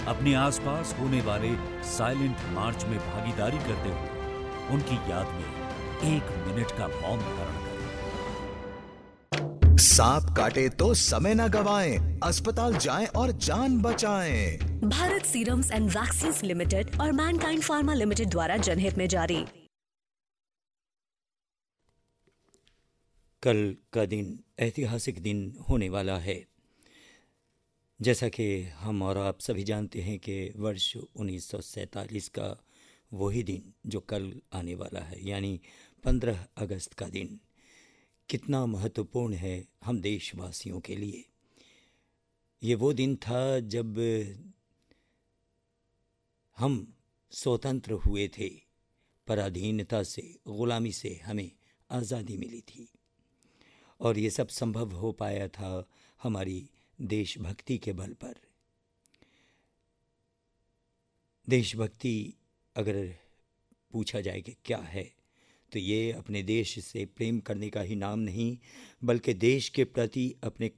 अपने आसपास होने वाले साइलेंट मार्च में भागीदारी करते हुए उनकी याद में 1 मिनट का मौन धारण करें। सांप काटे तो समय न गवाएं, अस्पताल जाएं और जान बचाएं। Bharat serums and vaccines limited और मैनकाइंड फार्मा लिमिटेड द्वारा जनहित में जारी। कल का दिन ऐतिहासिक दिन होने वाला है। जैसा कि हम और आप सभी जानते हैं कि वर्ष 1947 का वही दिन जो कल आने वाला है, यानी 15 अगस्त का दिन कितना महत्वपूर्ण है हम देशवासियों के लिए। ये वो दिन था जब हम स्वतंत्र हुए थे, पराधीनता से, गुलामी से हमें आज़ादी मिली थी। और ये सब संभव हो पाया था हमारी देशभक्ति के बल पर। देशभक्ति अगर पूछा जाए कि क्या है, तो ये अपने देश से प्रेम करने का ही नाम नहीं, बल्कि देश के प्रति अपने